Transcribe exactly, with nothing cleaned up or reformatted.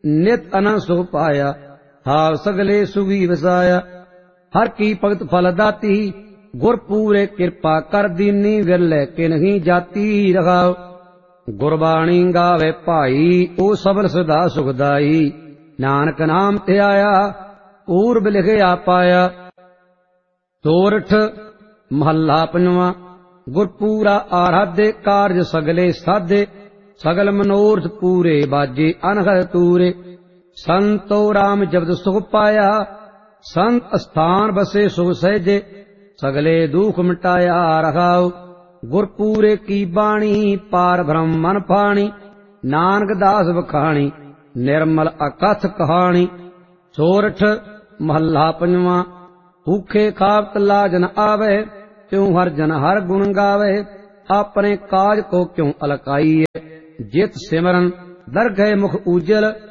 नित अनंत सुख पाया, हाव सगले सुगी वसाया। हर की भगत फल दाती, गुर पूरे कृपा कर दीनी, विरले किन्ही जाती रखाओ। गुरबाणी गावे भाई, ओ सबल सदा सुखदाई, नानक नाम ते आया, पूर्व लिखिया पाया। सोरठ महला पंजवा। गुरपूरा आराधे, कारज सगले साधे, सगल मनोरथ पूरे, बाजे अनहद तूरे। संतो राम जपत सुख पाया, संत स्थान बसे सुख सहजे, सगले दुख मिटाया रखाओ। गुरपूरे की बाणी, पार ब्रह्म मन पाणी, नानक दास बखाणी, निर्मल अकथ कहानी। सोरठ महला पंजवा। भूखे खावत लाज न आवे, क्यों हर जन हर गुण गावे, अपने काज को क्यों अलकाइए। जित सिमरन दरगह मुख उजल,